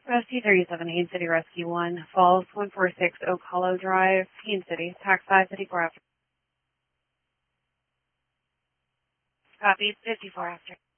Rescue 37, Haines City Rescue 1, Falls 146 Oak Hollow Drive, Haines City, tax 554 after. Copy, 54 after.